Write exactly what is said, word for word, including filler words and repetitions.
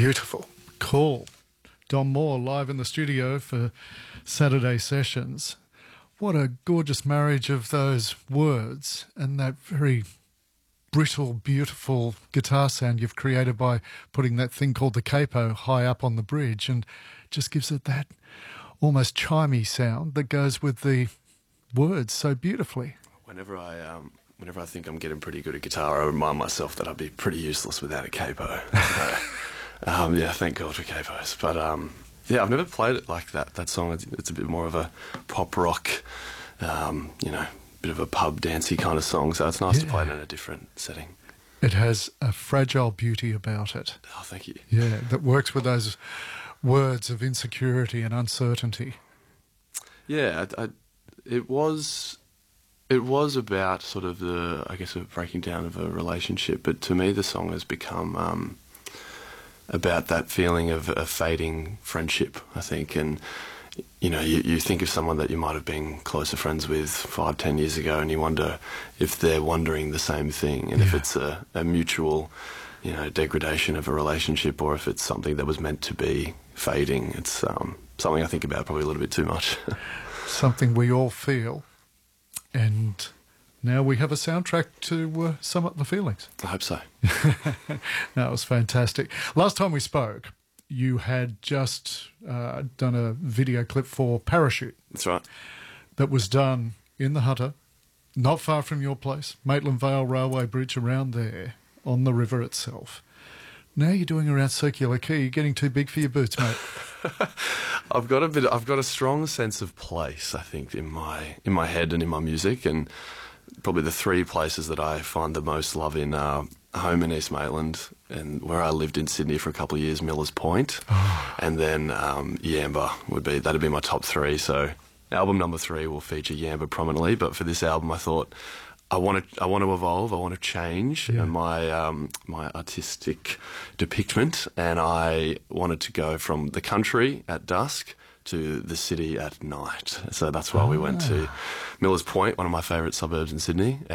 Beautiful. Cool. Don Moore live in the studio for Saturday sessions. What a gorgeous marriage of those words and that very brittle, beautiful guitar sound you've created by putting that thing called the capo high up on the bridge, and just gives it that almost chimey sound that goes with the words so beautifully. Whenever I um, whenever I think I'm getting pretty good at guitar, I remind myself that I'd be pretty useless without a capo. So, um, yeah, thank God for capos. But um, yeah, I've never played it like that. That song, it's, it's a bit more of a pop rock, um, you know, bit of a pub dancey kind of song. So it's nice yeah. to play it in a different setting. It has a fragile beauty about it. Oh, thank you. Yeah, that works with those words of insecurity and uncertainty. Yeah, I, I, it was it was about sort of the, I guess, a breaking down of a relationship. But to me, the song has become um, about that feeling of a fading friendship, I think. And, you know, you, you think of someone that you might have been closer friends with five, ten years ago, and you wonder if they're wondering the same thing, and yeah. if it's a, a mutual, you know, degradation of a relationship, or if it's something that was meant to be fading. It's um, something I think about probably a little bit too much. Something we all feel, and now we have a soundtrack to uh, sum up the feelings. I hope so. That was fantastic. Last time we spoke, you had just uh, done a video clip for Parachute. That's right. That was done in the Hunter, not far from your place, Maitland Vale Railway Bridge, around there, on the river itself. Now you're doing around Circular Quay. You're getting too big for your boots, mate. I've got a bit. I've got a strong sense of place, I think, in my in my head and in my music, and probably the three places that I find the most love in are home in East Maitland, and where I lived in Sydney for a couple of years, Millers Point, oh. and then um, Yamba would be that'd be my top three. So album number three will feature Yamba prominently, but for this album, I thought I want to I want to evolve, I want to change yeah. my um, my artistic depiction, and I wanted to go from the country at dusk to the city at night. So that's why oh. we went to Millers Point, one of my favourite suburbs in Sydney.